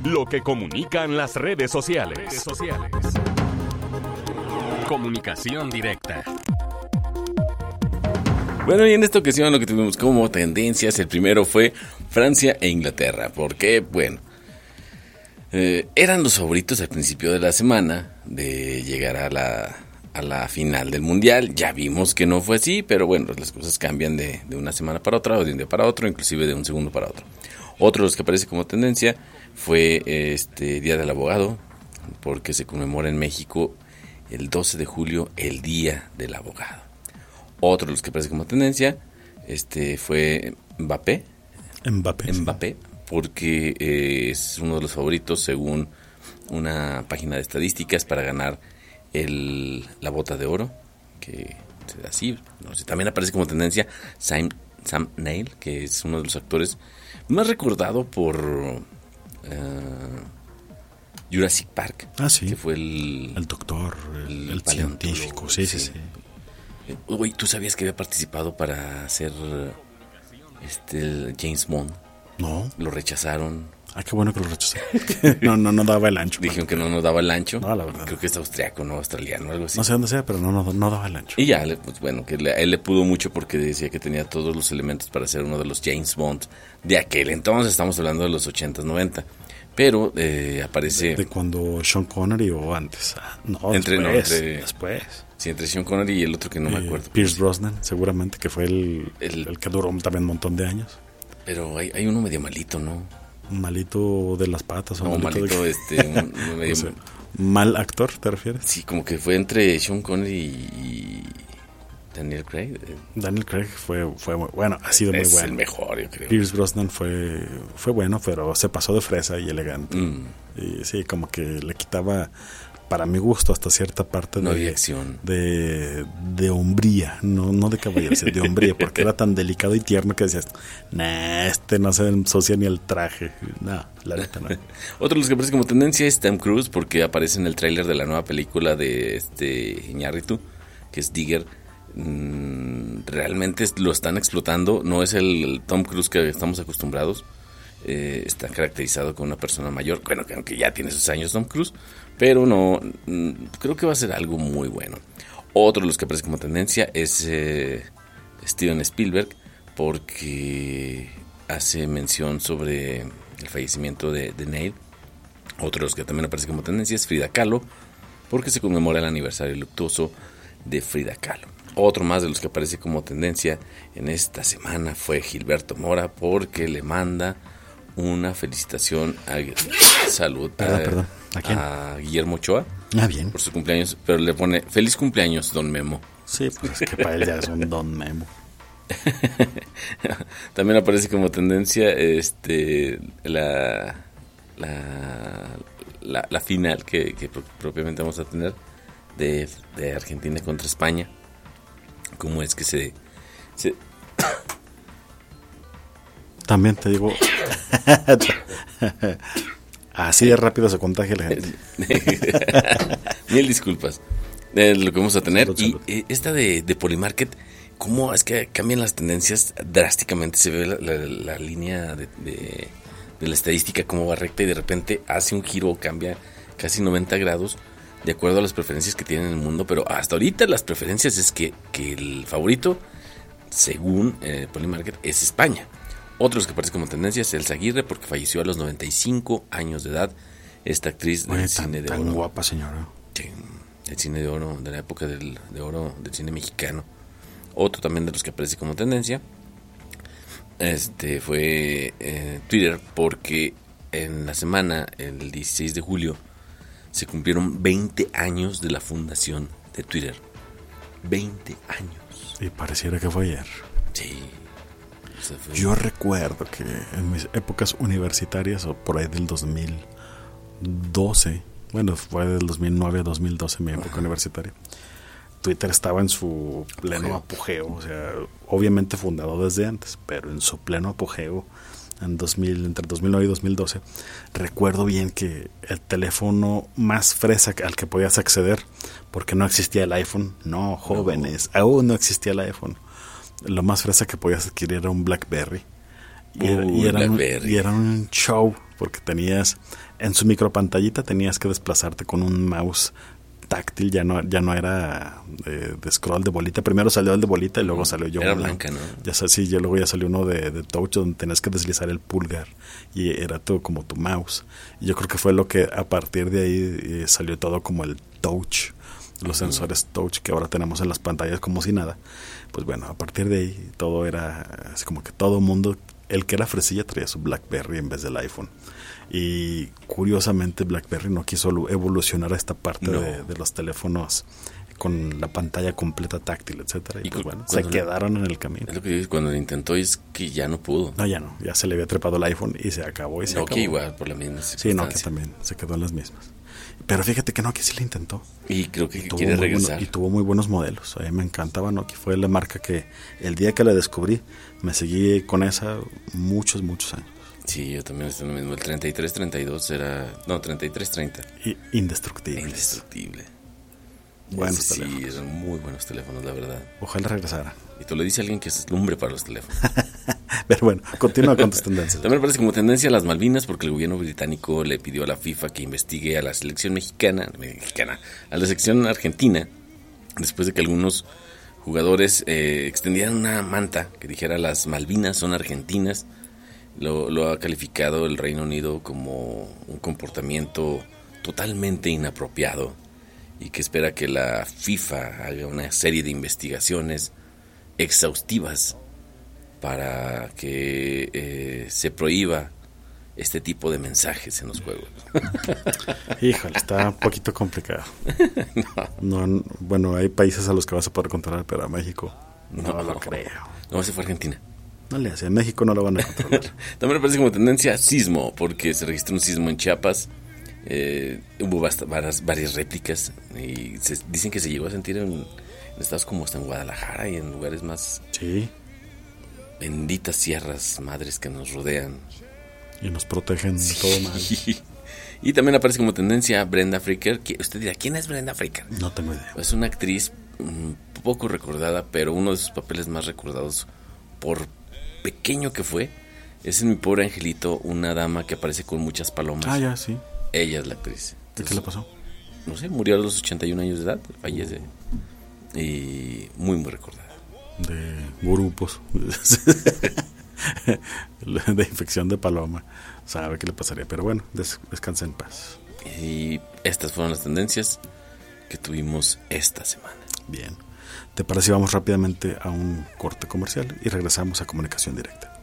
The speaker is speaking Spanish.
Lo que comunican las redes sociales. Comunicación directa. Bueno, y en esta ocasión lo que tuvimos como tendencias, el primero fue Francia e Inglaterra, porque, bueno, eran los favoritos al principio de la semana de llegar a la final del Mundial. Ya vimos que no fue así, pero bueno, las cosas cambian de una semana para otra, o de un día para otro, inclusive de un segundo para otro. Otro de los que aparece como tendencia fue Día del Abogado, porque se conmemora en México el 12 de julio, el Día del Abogado. Otro de los que aparece como tendencia fue Mbappé, porque es uno de los favoritos según una página de estadísticas para ganar la bota de oro, que así, no sé, también aparece como tendencia Sam Neill, que es uno de los actores más recordado por Jurassic Park. Sí. Que fue el doctor, el científico, sí. Oye, ¿tú sabías que había participado para hacer el James Bond? No. Lo rechazaron. Qué bueno que lo rechazaron. no daba el ancho. Dijeron que no daba el ancho. No, la verdad. Creo que es austriaco, no australiano, algo así. No sé dónde sea, pero no daba el ancho. Y ya, pues bueno, que a él le pudo mucho porque decía que tenía todos los elementos para ser uno de los James Bond de aquel entonces. Estamos hablando de los 80s, 90. Pero aparece... ¿De cuando Sean Connery o antes? Después. Sí, entre Sean Connery y el otro que no me acuerdo. Pierce Brosnan, seguramente, que fue el que duró también un montón de años. Pero hay uno medio malito, ¿no? ¿Malito de las patas? No, malito medio... ¿Mal actor, te refieres? Sí, como que fue entre Sean Connery y Daniel Craig. Daniel Craig fue muy bueno, ha sido muy bueno. Es el mejor, yo creo. Pierce Brosnan fue bueno, pero se pasó de fresa y elegante. Y sí, como que le quitaba, para mi gusto, hasta cierta parte de acción. De hombría, no de caballería, de hombría, porque era tan delicado y tierno que decías, no se ensucia ni el traje. No, la neta no. Otro de los que aparece como tendencia es Tom Cruise, porque aparece en el tráiler de la nueva película de Iñárritu, que es Digger. Realmente lo están explotando. No es el Tom Cruise que estamos acostumbrados. Está caracterizado como una persona mayor. Bueno, aunque ya tiene sus años Tom Cruise, pero no, creo que va a ser algo muy bueno. Otro de los que aparece como tendencia es Steven Spielberg, porque hace mención sobre el fallecimiento de Neil. Otro de los que también aparece como tendencia es Frida Kahlo, porque se conmemora el aniversario luctuoso de Frida Kahlo. Otro más de los que aparece como tendencia en esta semana fue Gilberto Mora, porque le manda una felicitación salud perdón. ¿A quién? A Guillermo Ochoa. Bien. Por su cumpleaños, pero le pone feliz cumpleaños, don Memo. Sí, pues es que para él ya es un don Memo. También aparece como tendencia la final que propiamente vamos a tener de Argentina contra España. Cómo es que se también te digo así de rápido se contagia la gente. Mil disculpas lo que vamos a tener. Salud. Y esta de Polymarket, cómo es que cambian las tendencias drásticamente. Se ve la línea de la estadística cómo va recta y de repente hace un giro, cambia casi 90 grados de acuerdo a las preferencias que tiene en el mundo. Pero hasta ahorita las preferencias es que el favorito, según Polymarket, es España. Otros que aparecen como tendencia es Elsa Aguirre, porque falleció a los 95 años de edad. Esta actriz del cine de oro. Tan guapa, señora. Sí, el cine de oro, de la época de oro del cine mexicano. Otro también de los que aparece como tendencia fue Twitter, porque en la semana, el 16 de julio, se cumplieron 20 años de la fundación de Twitter. 20 años. Y pareciera que fue ayer. Sí. Yo recuerdo que en mis épocas universitarias, o por ahí del 2012, bueno, fue del 2009 a 2012 mi época universitaria, Twitter estaba en su pleno apogeo, o sea, obviamente fundado desde antes, pero en su pleno apogeo entre 2009 y 2012. Recuerdo bien que el teléfono más fresa al que podías acceder, porque no existía el iPhone, jóvenes, aún no existía el iPhone. Lo más fresa que podías adquirir era un BlackBerry. Y era un show porque en su micropantallita tenías que desplazarte con un mouse táctil, ya no era de scroll de bolita. Primero salió el de bolita y luego salió yo. Era blanca, ¿no? Luego ya salió uno de touch donde tenías que deslizar el pulgar y era todo como tu mouse. Y yo creo que fue lo que a partir de ahí salió todo como el touch, los sensores touch que ahora tenemos en las pantallas como si nada. Pues bueno, a partir de ahí todo era así como que todo mundo, el que era fresilla traía su BlackBerry en vez del iPhone. Y curiosamente BlackBerry no quiso evolucionar a esta parte de los teléfonos con la pantalla completa táctil, etcétera. Y pues bueno, se quedaron en el camino. Es lo que digo, cuando lo intentó es que ya no pudo. No, ya se le había trepado el iPhone y se acabó. Y se acabó. Nokia igual, por la misma circunstancia. Sí, Nokia también se quedó en las mismas. Pero fíjate que Nokia sí le intentó. Y creo que quiere regresar. Y tuvo muy buenos modelos. A mí me encantaba Nokia. Fue la marca que el día que la descubrí me seguí con esa muchos años. Sí, yo también estoy en lo mismo. El 3332 era... No, 3330. Indestructible. Buenos teléfonos. Sí, eran muy buenos teléfonos, la verdad. Ojalá regresara. Y tú le dices a alguien que es lumbre para los teléfonos. Pero bueno, continúa con tus tendencias. También parece como tendencia a las Malvinas, porque el gobierno británico le pidió a la FIFA que investigue a la selección mexicana, a la selección argentina, después de que algunos jugadores extendieran una manta que dijera las Malvinas son argentinas. Lo ha calificado el Reino Unido como un comportamiento totalmente inapropiado y que espera que la FIFA haga una serie de investigaciones exhaustivas para que se prohíba este tipo de mensajes en los juegos. Híjole, está un poquito complicado. No, bueno, hay países a los que vas a poder controlar, pero a México no lo creo. No, se fue a Argentina. No le hace, en México no lo van a controlar. También me parece como tendencia sismo, porque se registró un sismo en Chiapas. Hubo varias réplicas y dicen que se llegó a sentir en estados como hasta en Guadalajara y en lugares más... Sí. Benditas sierras madres que nos rodean. Y nos protegen de todo mal. Y también aparece como tendencia Brenda Fricker. Usted dirá, ¿quién es Brenda Fricker? No tengo idea. Es una actriz poco recordada, pero uno de sus papeles más recordados por pequeño que fue es en Mi Pobre Angelito, una dama que aparece con muchas palomas. Ah, ya, sí. Ella es la actriz. Entonces, ¿qué le pasó? No sé, murió a los 81 años de edad, fallece. Y muy recordada. De grupos. De infección de paloma. Sabe qué le pasaría, pero bueno, descansa en paz. Y estas fueron las tendencias que tuvimos esta semana. Bien. ¿Te parece? Vamos rápidamente a un corte comercial y regresamos a Comunicación Directa.